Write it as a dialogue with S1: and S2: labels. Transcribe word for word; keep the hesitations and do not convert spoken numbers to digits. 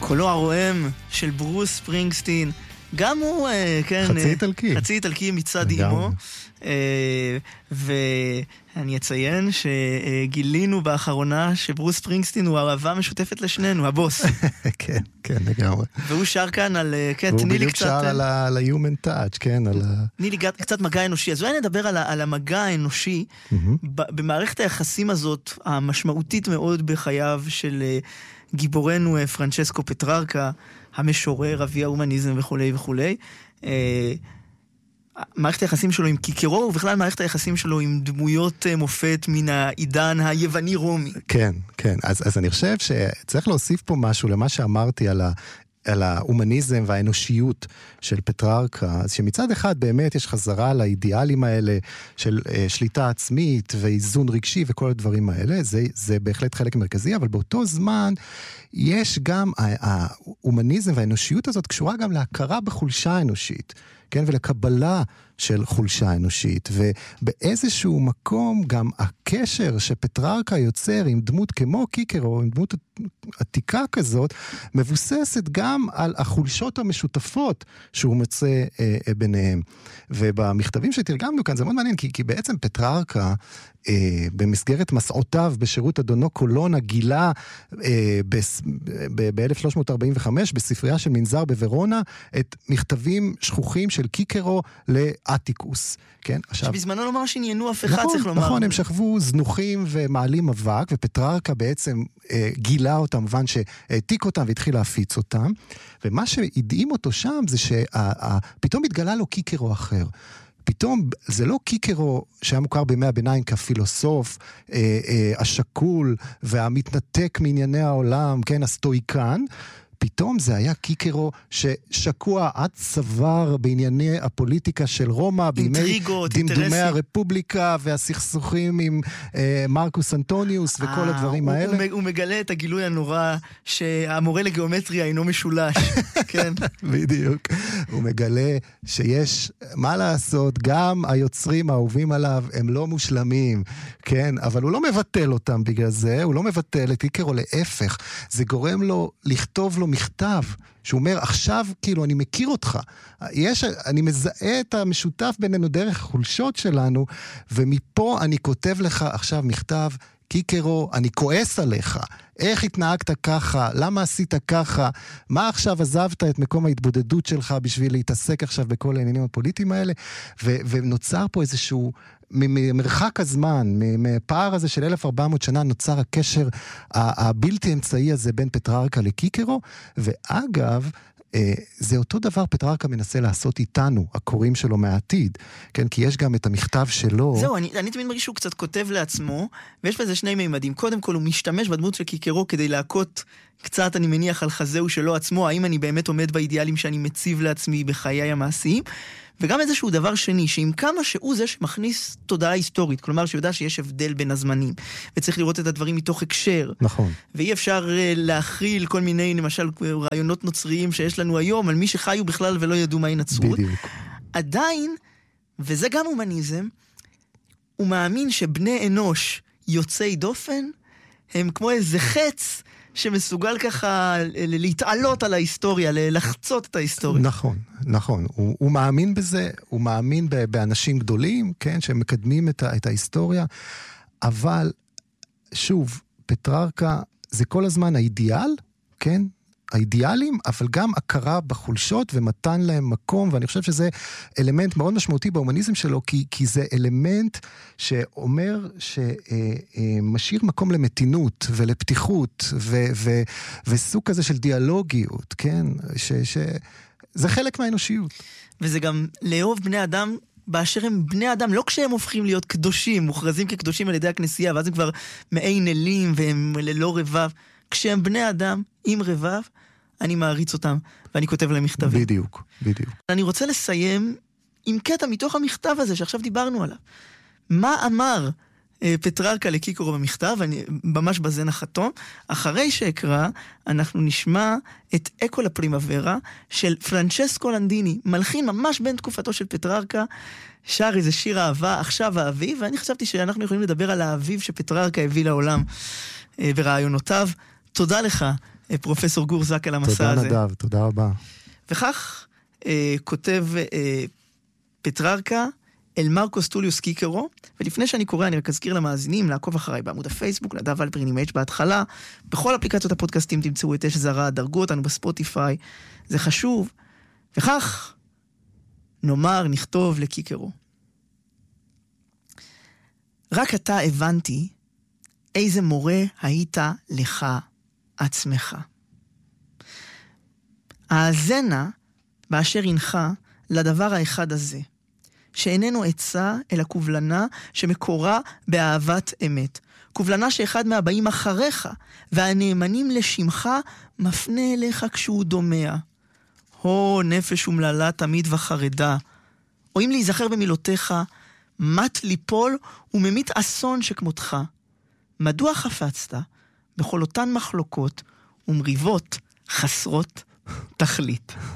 S1: קולו הרועם של ברוס ספרינגסטין, גם הוא, כן,
S2: חצי איטלקי.
S1: חצי איטלקי מצד אימו, ואני אציין שגילינו באחרונה שברוס ספרינגסטין הוא אהבה משותפת לשנינו, הבוס.
S2: כן, כן, לגמרי.
S1: והוא שר כאן על, כן,
S2: והוא
S1: תני לי
S2: בדיוק
S1: קצת...
S2: שר על ה-human touch, כן, על ה...
S1: תני לי קצת מגע אנושי. אז אולי נדבר על, על המגע האנושי, במערכת היחסים הזאת, המשמעותית מאוד בחייו של גיבורנו פרנצ'סקו פטררקה, המשורר, אבי ההומניזם וכו' וכו'. מערכת היחסים שלו עם קיקרו, ובכלל מערכת היחסים שלו עם דמויות מופת מן העידן היווני-רומי.
S2: כן, כן. אז, אז אני חושב שצריך להוסיף פה משהו למה שאמרתי על ה... על ההומניזם והאנושיות של פטררקה, אז שמצד אחד באמת יש חזרה לאידיאלים האלה של uh, שליטה עצמית ואיזון רגשי וכל הדברים האלה, זה, זה בהחלט חלק מרכזי, אבל באותו זמן יש גם, ההומניזם והאנושיות הזאת קשורה גם להכרה בחולשה אנושית, כן, ולקבלה של חולשה אנושית, ובאיזשהו מקום גם הקשר שפטררקה יוצר עם דמות כמו קיקרו, עם דמות עתיקה כזאת, מבוססת גם על החולשות המשותפות שהוא מצא אה, ביניהם. ובמכתבים שתרגמנו כאן, זה מאוד מעניין, כי, כי בעצם פטררקה, אה, במסגרת מסעותיו בשירות אדונו קולונה, גילה אה, ב-אלף שלוש מאות ארבעים וחמש בספרייה של מנזר בוורונה, את מכתבים שכוחים של קיקרו לאטיקוס. כן? עכשיו,
S1: שבזמנו לא ממש עניינו אף אחד,
S2: נכון,
S1: צריך לומר.
S2: נכון, הם שכבו זנוחים ומעלים אבק, ופטררקה בעצם אה, גילה אותם, מובן שהעתיק אותם והתחיל להפיץ אותם, ומה שהדהים אותו שם זה שפתאום התגלה לו קיקרו אחר. פתאום זה לא קיקרו שהיה מוכר בימי הביניים כפילוסוף, אה, אה, השקול והמתנתק מענייני העולם, כן, הסטואיקן, פתאום זה היה קיקרו ששקוע עד צוואר בענייני הפוליטיקה של רומא, בימי דמדומי הרפובליקה והסכסוכים עם אה, מרקוס אנטוניוס וכל 아, הדברים
S1: הוא,
S2: האלה.
S1: הוא, הוא מגלה את הגילוי הנורא שהמורה לגיאומטריה אינו משולש. כן.
S2: בדיוק. הוא מגלה שיש, מה לעשות, גם היוצרים האהובים עליו הם לא מושלמים, כן, אבל הוא לא מבטל אותם בגלל זה, הוא לא מבטל את קיקרו, להפך, זה גורם לו לכתוב לו מכתב, שהוא אומר, עכשיו כאילו אני מכיר אותך, יש, אני מזהה את המשותף בינינו דרך חולשות שלנו, ומפה אני כותב לך עכשיו מכתב, קיקרו, אני כועס עליך, איך התנהגת ככה, למה עשית ככה, מה עכשיו עזבת את מקום ההתבודדות שלך בשביל להתעסק עכשיו בכל העניינים הפוליטיים האלה, ו- ונוצר פה איזשהו, ממרחק הזמן, מפער הזה של אלף וארבע מאות שנה, נוצר הקשר הבלתי אמצעי הזה בין פטררקה לקיקרו, ואגב, זה אותו דבר פטררקה מנסה לעשות איתנו, הקוראים שלו מהעתיד, כן? כי יש גם את המכתב שלו.
S1: זהו, אני, אני תמיד מרגיש שהוא קצת כותב לעצמו, ויש בזה שני מימדים. קודם כל, הוא משתמש בדמות של קיקרו כדי להכות קצת, אני מניח, על חזהו שלו עצמו, האם אני באמת עומד באידיאלים שאני מציב לעצמי בחיי המעשיים, וגם איזשהו דבר שני, שעם כמה שהוא זה שמכניס תודעה היסטורית, כלומר שיודע שיש הבדל בין הזמנים, וצריך לראות את הדברים מתוך הקשר.
S2: נכון.
S1: ואי אפשר להכיל כל מיני, למשל, רעיונות נוצריים שיש לנו היום, על מי שחיו בכלל ולא ידעו מהי נצרות.
S2: בדיוק.
S1: עדיין, וזה גם הומניזם, הוא מאמין שבני אנוש יוצאי דופן, הם כמו איזה חץ, שמסוגל ככה להתעלות על ההיסטוריה, לחצות את ההיסטוריה.
S2: נכון, נכון. הוא, הוא מאמין בזה, הוא מאמין באנשים גדולים, כן, שהם מקדמים את, את ההיסטוריה, אבל שוב, פטררקה זה כל הזמן האידיאל, כן? האידיאלים, אבל גם הכרה בחולשות ומתן להם מקום, ואני חושב שזה אלמנט מאוד משמעותי בהומניזם שלו, כי, כי זה אלמנט שאומר שמשאיר מקום למתינות ולפתיחות ו, ו, וסוג כזה של דיאלוגיות, כן? ש, שזה חלק מהאנושיות.
S1: וזה גם לאהוב בני אדם באשר הם בני אדם, לא כשהם הופכים להיות קדושים, מוכרזים כקדושים על ידי הכנסייה, ואז הם כבר מעין אלים והם ללא רבב. כשהם בני אדם עם רבב, אני מעריץ אותם, ואני כותב להם מכתבים.
S2: בדיוק, בדיוק.
S1: אני רוצה לסיים עם קטע מתוך המכתב הזה שעכשיו דיברנו עליו. מה אמר אה, פטררקה לקיקרו במכתב, אני ממש בזה נחתום. אחרי שאקרא, אנחנו נשמע את אקו לפרימוורה של פרנצ'סקו לנדיני, מלחין ממש בין תקופתו של פטררקה, שר איזה שיר אהבה, עכשיו האביב, ואני חשבתי שאנחנו יכולים לדבר על האביב שפטררקה הביא לעולם ברעיונותיו. תודה לך, פרופסור גור זק על המסע הזה.
S2: תודה נדב, תודה רבה.
S1: וכך אה, כותב אה, פטררקה אל מרקוס טוליוס קיקרו, ולפני שאני קורא אני רק אזכיר למאזינים לעקוב אחריי בעמוד הפייסבוק, נדב אלפרין עם H בהתחלה, בכל אפליקציות הפודקאסטים תמצאו את אש זרה, דרגו אותנו בספוטיפיי, זה חשוב. וכך נאמר, נכתוב לקיקרו. רק אתה הבנתי איזה מורה היית לך עצמך. האזנה באשר אינך לדבר האחד הזה, שאיננו עצה אלא קובלנה שמקורה באהבת אמת. קובלנה שאחד מהבאים אחריך והנאמנים לשמך מפנה אליך כשהוא דומע. הו נפש ומללה תמיד וחרדה. או אם להיזכר במילותיך, מת ליפול וממית אסון שכמותך. מדוע חפצת בכל אותן מחלוקות ומריבות חסרות תכלית?